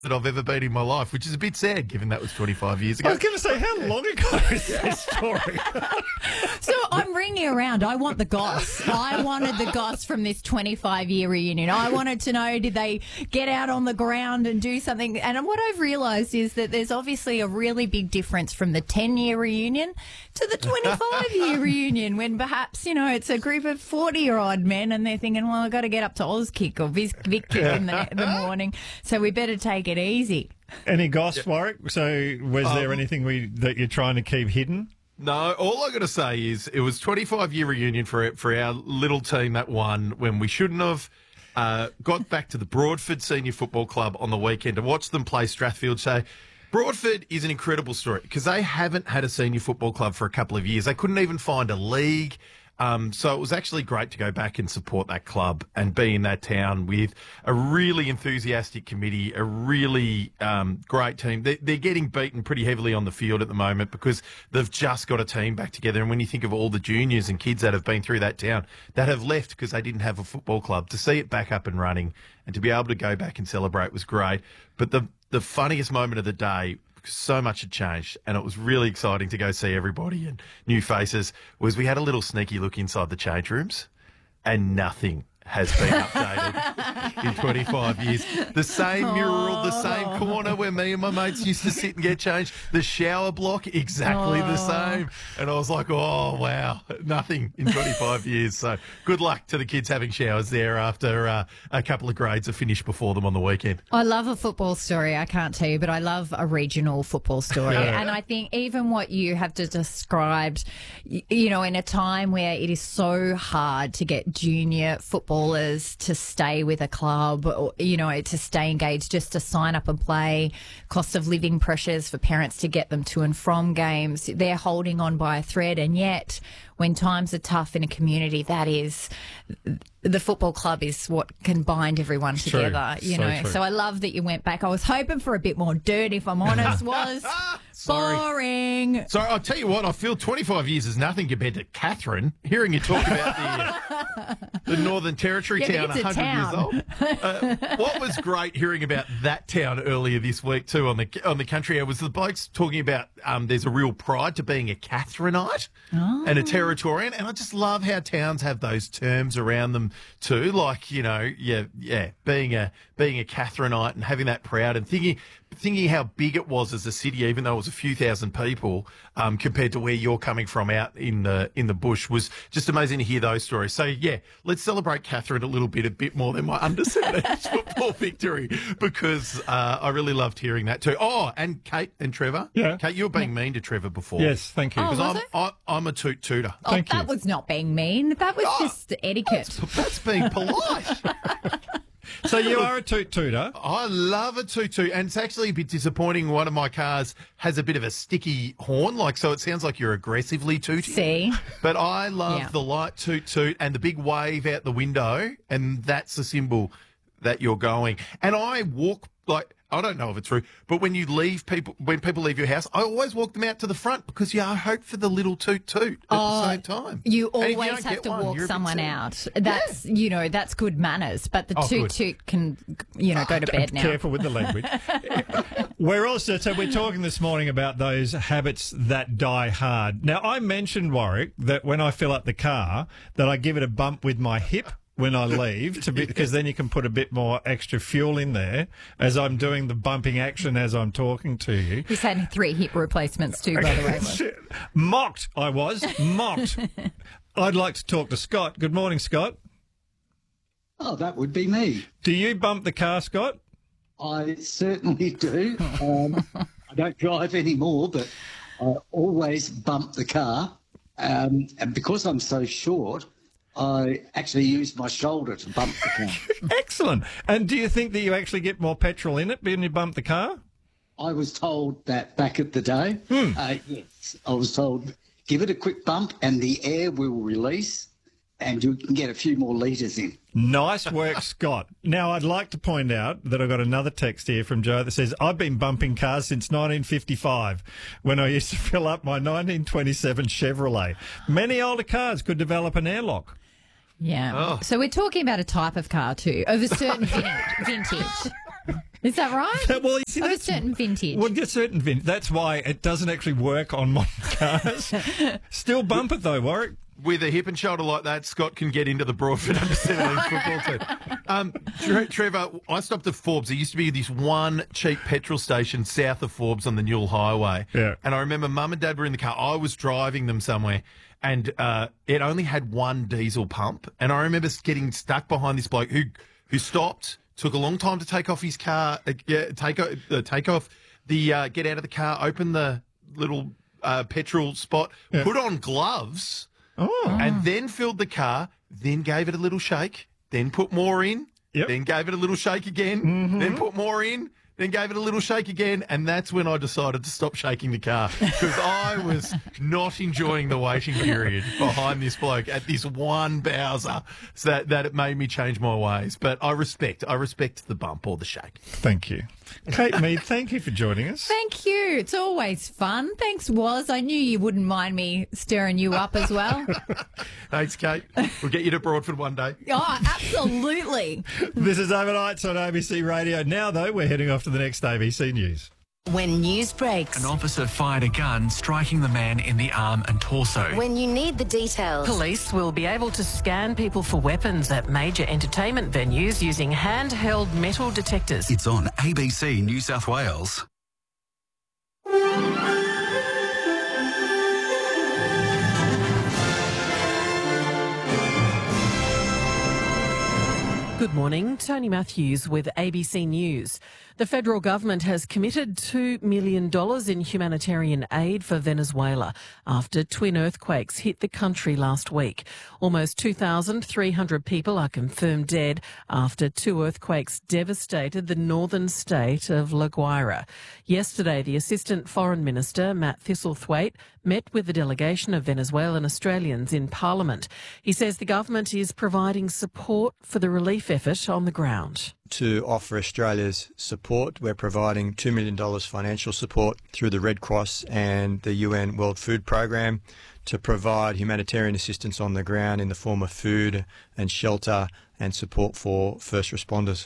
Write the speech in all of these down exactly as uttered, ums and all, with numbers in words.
that I've ever been in my life, which is a bit sad given that was twenty-five years ago. I was going to say, how long ago is this story? So I'm ringing around. I want the goss. I wanted the goss from this twenty-five-year reunion. I wanted to know, did they get out on the ground and do something? And what I've realised is that there's obviously a really big difference from the ten-year reunion to the twenty-five-year reunion when perhaps, you know, it's a group of forty-year-old men and they're thinking, well, I've got to get up to Auskick or Vic Kick in the, the morning, so we better take it easy. Any goss, Warwick? So was Um, there anything we that you're trying to keep hidden? No, all I got to say is it was twenty-five year reunion for for our little team that won when we shouldn't have. Uh, got back to the Broadford Senior Football Club on the weekend to watch them play Strathfield. So Broadford is an incredible story because they haven't had a senior football club for a couple of years. They couldn't even find a league. Um, so it was actually great to go back and support that club and be in that town with a really enthusiastic committee, a really um, great team. They, they're getting beaten pretty heavily on the field at the moment because they've just got a team back together. And when you think of all the juniors and kids that have been through that town that have left because they didn't have a football club, to see it back up and running and to be able to go back and celebrate was great. But the the funniest moment of the day, because so much had changed and it was really exciting to go see everybody and new faces, was we had a little sneaky look inside the change rooms and nothing has been updated in twenty-five years. The same mural, the same corner where me and my mates used to sit and get changed. The shower block, exactly the same. And I was like, oh, wow, nothing in twenty-five years. So good luck to the kids having showers there after uh, a couple of grades are finished before them on the weekend. I love a football story, I can't tell you, but I love a regional football story. Yeah. And I think even what you have just described, y- you know, in a time where it is so hard to get junior footballers to stay with a club, or, you know, to stay engaged, just to sign up and play, cost of living pressures for parents to get them to and from games, they're holding on by a thread. And yet, when times are tough in a community, that is, the football club is what can bind everyone True. together, you So know. true. So I love that you went back. I was hoping for a bit more dirt, if I'm honest. Was Sorry. boring. So I'll tell you what, I feel twenty-five years is nothing compared to Catherine. Hearing you talk about the, uh, the Northern Territory Yeah, town, but it's a one hundred years old. Uh, what was great hearing about that town earlier this week too on the on the country air was the blokes talking about um, there's a real pride to being a Catherineite and a Territorian, and I just love how towns have those terms around them too, like, you know, yeah, yeah, being a being a Catherineite and having that proud and thinking thinking how big it was as a city, even though it was a few thousand people, um, compared to where you're coming from out in the in the bush, was just amazing to hear those stories. So yeah, let's celebrate Catherine a little bit, a bit more than my under seventeens football victory, because uh, I really loved hearing that too. Oh, and Kate and Trevor. Yeah. Kate, you were being mean to Trevor before. Yes, thank you. Oh, Because was I'm, it? I, I'm a toot tooter. Oh, Thank that you. was not being mean. That was Oh, just etiquette. That's being polite. So you are a toot tooter. I love a toot toot, and it's actually a bit disappointing. One of my cars has a bit of a sticky horn, like, so it sounds like you're aggressively tooting. See? But I love Yeah. the light toot toot and the big wave out the window, and that's the symbol that you're going. And I walk, like, I don't know if it's true, but when you leave people, when people leave your house, I always walk them out to the front because, yeah, I hope for the little toot toot at Oh, the same time. You And if you always don't have get to one, walk you're a bit someone silly. out. That's, you know, that's good manners. But the Oh, toot good. toot can, you know, go to bed now. Careful with the language. We're also, so we're talking this morning about those habits that die hard. Now, I mentioned, Warwick, that when I fill up the car, that I give it a bump with my hip when I leave, to be, because then you can put a bit more extra fuel in there as I'm doing the bumping action as I'm talking to you. He's had three hip replacements too, by the way. Mocked, I was. Mocked. I'd like to talk to Scott. Good morning, Scott. Oh, that would be me. Do you bump the car, Scott? I certainly do. Um, I don't drive anymore, but I always bump the car. Um, and because I'm so short, I actually use my shoulder to bump the car. Excellent. And do you think that you actually get more petrol in it when you bump the car? I was told that back at the day. Hmm. Uh, yes, I was told give it a quick bump and the air will release and you can get a few more litres in. Nice work, Scott. Now, I'd like to point out that I've got another text here from Joe that says, I've been bumping cars since nineteen fifty-five when I used to fill up my nineteen twenty-seven Chevrolet. Many older cars could develop an airlock. Yeah. Oh. So we're talking about a type of car too, of a certain vintage. vintage. Is that right? Well, you see, Of a that's certain vintage. Well, a certain vintage. That's why it doesn't actually work on modern cars. Still bump it though, Warwick. With a hip and shoulder like that, Scott can get into the Broadford under seventeen football team. Um, Tre- Trevor, I stopped at Forbes. There used to be this one cheap petrol station south of Forbes on the Newell Highway. Yeah. And I remember Mum and Dad were in the car. I was driving them somewhere, and uh, it only had one diesel pump. And I remember getting stuck behind this bloke who who stopped, took a long time to take off his car, uh, yeah, take, o- uh, take off the, uh, get out of the car, open the little uh, petrol spot, Yeah. put on gloves. Oh. And then filled the car, then gave it a little shake, then put more in, Yep. then gave it a little shake again, Mm-hmm. then put more in, then gave it a little shake again, and that's when I decided to stop shaking the car because I was not enjoying the waiting period behind this bloke at this one Bowser, so that, that it made me change my ways. But I respect, I respect the bump or the shake. Thank you. Kate Mead, thank you for joining us. Thank you. It's always fun. Thanks, Woz. I knew you wouldn't mind me stirring you up as well. Thanks, Kate. We'll get you to Broadford one day. Oh, absolutely. This is Overnights on A B C Radio. Now, though, we're heading off to the next A B C News. When news breaks, An officer fired a gun, striking the man in the arm and torso. when you need the details, Police will be able to scan people for weapons at major entertainment venues using handheld metal detectors. It's on A B C New South Wales. Good morning, Tony Matthews with A B C News. The federal government has committed two million dollars in humanitarian aid for Venezuela after twin earthquakes hit the country last week. Almost two thousand three hundred people are confirmed dead after two earthquakes devastated the northern state of La Guaira. Yesterday, the Assistant Foreign Minister, Matt Thistlethwaite, met with a delegation of Venezuelan Australians in Parliament. He says the government is providing support for the relief effort on the ground. To offer Australia's support, we're providing two million dollars financial support through the Red Cross and the U N World Food Programme to provide humanitarian assistance on the ground in the form of food and shelter and support for first responders.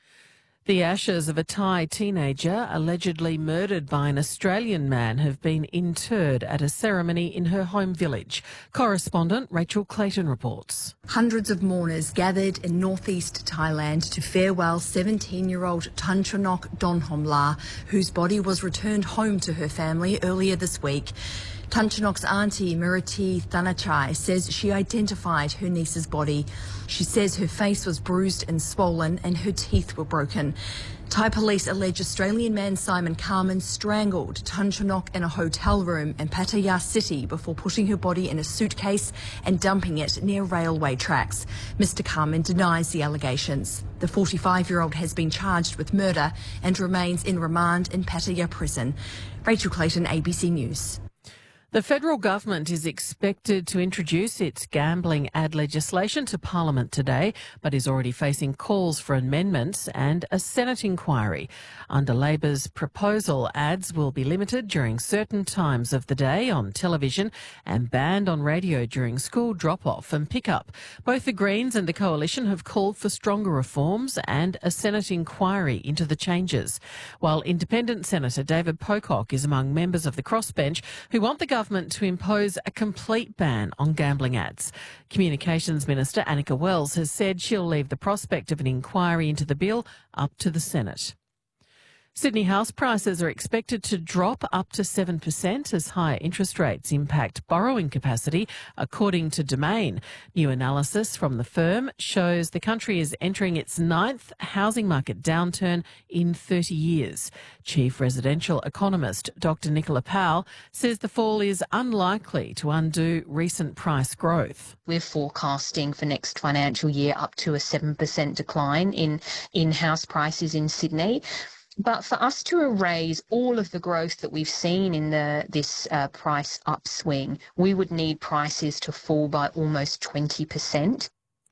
The ashes of a Thai teenager allegedly murdered by an Australian man have been interred at a ceremony in her home village. Correspondent Rachel Clayton reports. Hundreds of mourners gathered in northeast Thailand to farewell seventeen-year-old Tanchonok Donhomla, whose body was returned home to her family earlier this week. Tanchonok's auntie, Murati Thanachai, says she identified her niece's body. She says her face was bruised and swollen and her teeth were broken. Thai police allege Australian man Simon Carman strangled Tanchonok in a hotel room in Pattaya City before putting her body in a suitcase and dumping it near railway tracks. Mister Carman denies the allegations. The forty-five-year-old has been charged with murder and remains in remand in Pattaya prison. Rachel Clayton, A B C News. The federal government is expected to introduce its gambling ad legislation to Parliament today, but is already facing calls for amendments and a Senate inquiry. Under Labor's proposal, ads will be limited during certain times of the day on television and banned on radio during school drop-off and pick-up. Both the Greens and the Coalition have called for stronger reforms and a Senate inquiry into the changes, while Independent Senator David Pocock is among members of the crossbench who want the government government to impose a complete ban on gambling ads. Communications Minister Annika Wells has said she'll leave the prospect of an inquiry into the bill up to the Senate. Sydney house prices are expected to drop up to seven percent as higher interest rates impact borrowing capacity, according to Domain. New analysis from the firm shows the country is entering its ninth housing market downturn in thirty years. Chief residential economist Doctor Nicola Powell says the fall is unlikely to undo recent price growth. We're forecasting for next financial year up to a seven percent decline in, in house prices in Sydney. But for us to erase all of the growth that we've seen in the this uh, price upswing, we would need prices to fall by almost twenty percent.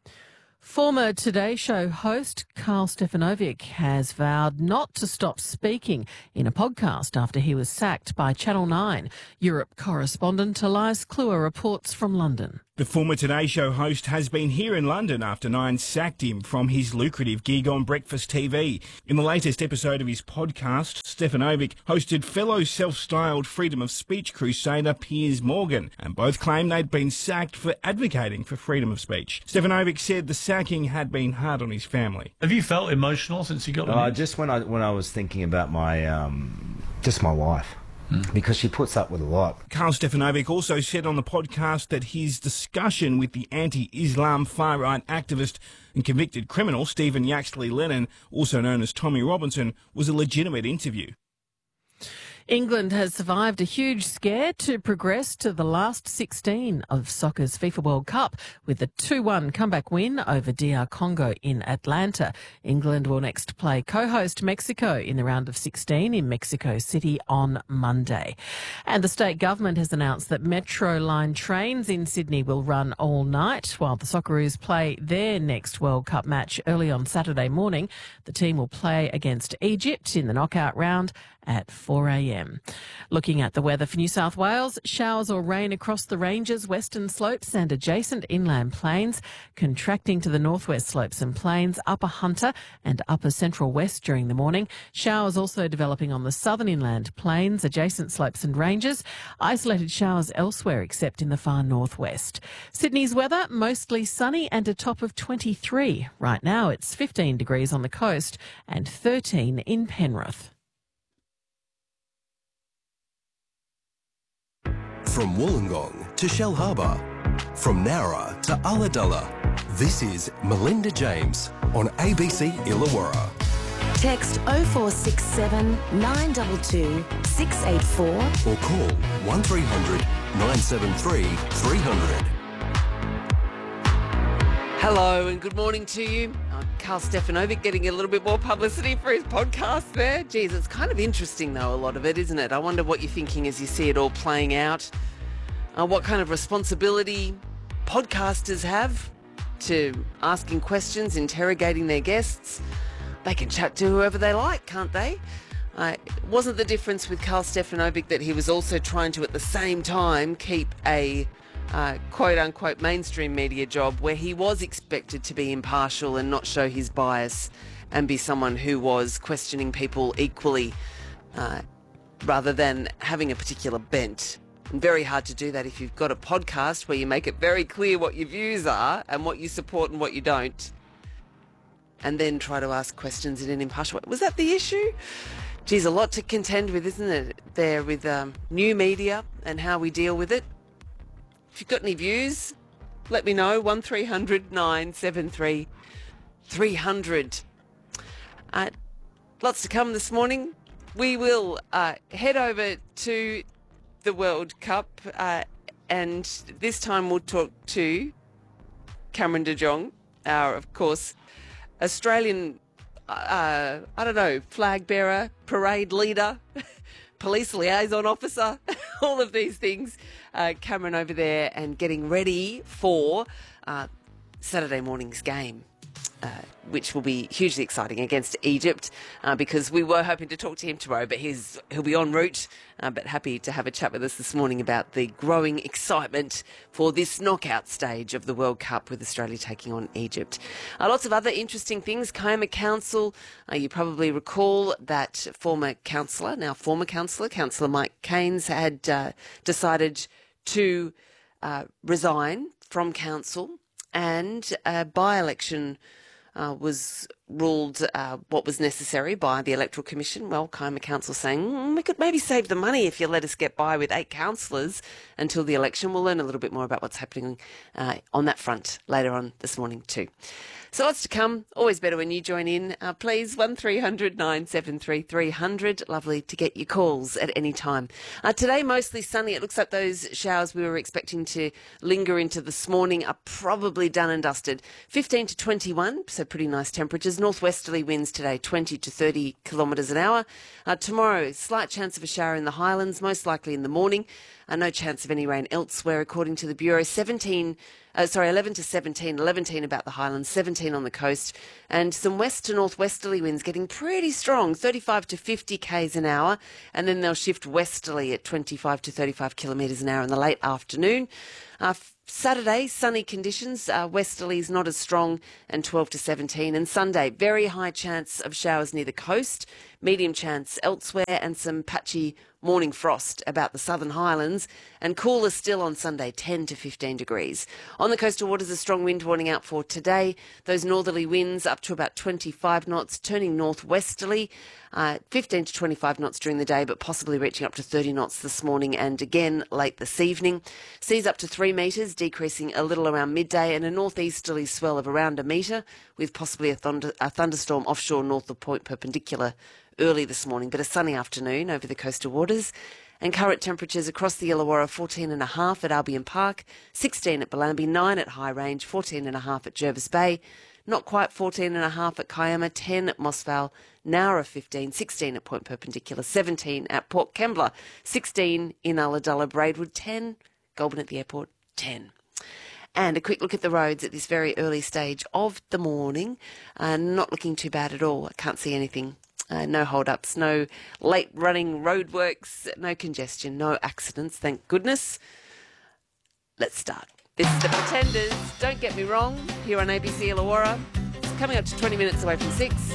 Former Today Show host Carl Stefanovic has vowed not to stop speaking in a podcast after he was sacked by Channel nine. Europe correspondent Elias Kluwer reports from London. The former Today Show host has been here in London after Nine sacked him from his lucrative gig on Breakfast T V. In the latest episode of his podcast, Stefanovic hosted fellow self-styled freedom of speech crusader Piers Morgan, and both claimed they'd been sacked for advocating for freedom of speech. Stefanovic said the sacking had been hard on his family. Have you felt emotional since you got the uh, Just when I when I was thinking about my um, just my wife. Because she puts up with a lot. Karl Stefanovic also said on the podcast that his discussion with the anti-Islam far-right activist and convicted criminal Stephen Yaxley Lennon, also known as Tommy Robinson, was a legitimate interview. England has survived a huge scare to progress to the last sixteen of soccer's FIFA World Cup with a two one comeback win over D R Congo in Atlanta. England will next play co-host Mexico in the round of sixteen in Mexico City on Monday. And the state government has announced that Metro line trains in Sydney will run all night while the Socceroos play their next World Cup match early on Saturday morning. The team will play against Egypt in the knockout round at four a m. Looking at the weather for New South Wales, showers or rain across the ranges, western slopes and adjacent inland plains, contracting to the northwest slopes and plains, upper Hunter and upper central west during the morning. Showers also developing on the southern inland plains, adjacent slopes and ranges. Isolated showers elsewhere except in the far northwest. Sydney's weather, mostly sunny and a top of twenty-three. Right now it's fifteen degrees on the coast and thirteen in Penrith. From Wollongong to Shellharbour, from Nowra to Ulladulla, this is Melinda James on A B C Illawarra. Text oh four six seven, nine two two, six eight four or call one three hundred, nine seven three, three hundred. Hello and good morning to you. I'm Karl Stefanovic getting a little bit more publicity for his podcast there. Geez, it's kind of interesting though, a lot of it, isn't it? I wonder what you're thinking as you see it all playing out. Uh, what kind of responsibility podcasters have to asking questions, interrogating their guests. They can chat to whoever they like, can't they? Uh, wasn't the difference with Karl Stefanovic that he was also trying to, at the same time, keep a uh, quote-unquote mainstream media job where he was expected to be impartial and not show his bias and be someone who was questioning people equally uh, rather than having a particular bent. And very hard to do that if you've got a podcast where you make it very clear what your views are and what you support and what you don't, and then try to ask questions in an impartial way. Was that the issue? Geez, a lot to contend with, isn't it, there with um, new media and how we deal with it. If you've got any views, let me know. one three hundred, nine seven three, three hundred. Uh, lots to come this morning. We will uh, head over to the World Cup uh, and this time we'll talk to Cameron de Jong, our, of course, Australian, uh, I don't know, flag bearer, parade leader, police liaison officer, all of these things. Uh, Cameron over there and getting ready for uh, Saturday morning's game, uh, which will be hugely exciting against Egypt uh, because we were hoping to talk to him tomorrow, but he's, he'll be en route, uh, but happy to have a chat with us this morning about the growing excitement for this knockout stage of the World Cup with Australia taking on Egypt. Uh, lots of other interesting things. Kiama Council, uh, you probably recall that former councillor, now former councillor, Councillor Mike Keynes, had uh, decided to uh, resign from council, and a by-election uh, was ruled uh, what was necessary by the Electoral Commission. Well, Kiama Council saying, mm, we could maybe save the money if you let us get by with eight councillors until the election. We'll learn a little bit more about what's happening uh, on that front later on this morning too. So lots to come. Always better when you join in. Uh, please, one three hundred, nine seven three, three hundred. Lovely to get your calls at any time. Uh, today, mostly sunny. It looks like those showers we were expecting to linger into this morning are probably done and dusted. fifteen to twenty-one, so pretty nice temperatures. Northwesterly winds today, twenty to thirty kilometres an hour. Uh, tomorrow, slight chance of a shower in the highlands, most likely in the morning. Uh, no chance of any rain elsewhere, according to the Bureau. seventeen Uh, sorry, eleven to seventeen, eleven about the Highlands, seventeen on the coast, and some west to northwesterly winds getting pretty strong, thirty-five to fifty k's an hour, and then they'll shift westerly at twenty-five to thirty-five kilometres an hour in the late afternoon. Uh, Saturday, sunny conditions, uh, westerlies not as strong, and twelve to seventeen. And Sunday, very high chance of showers near the coast, medium chance elsewhere, and some patchy morning frost about the southern highlands, and cooler still on Sunday, ten to fifteen degrees. On the coastal waters, a strong wind warning out for today. Those northerly winds up to about twenty-five knots, turning northwesterly, uh, fifteen to twenty-five knots during the day, but possibly reaching up to thirty knots this morning and again late this evening. Seas up to three metres, decreasing a little around midday, and a northeasterly swell of around a metre, with possibly a, thunder, a thunderstorm offshore north of Point Perpendicular early this morning, but a sunny afternoon over the coastal waters. And current temperatures across the Illawarra, fourteen and a half at Albion Park, sixteen at Bellambi, nine at High Range, fourteen and a half at Jervis Bay, not quite fourteen and a half at Kiama, ten at Mossvale, Nowra fifteen, sixteen at Point Perpendicular, seventeen at Port Kembla, sixteen in Ulladulla, Braidwood, ten, Goulburn at the airport, ten. And a quick look at the roads at this very early stage of the morning. Uh, not looking too bad at all. I can't see anything. Uh, no hold-ups, no late-running roadworks, no congestion, no accidents, thank goodness. Let's start. This is The Pretenders. Don't get me wrong, here on A B C Illawarra. It's coming up to twenty minutes away from six.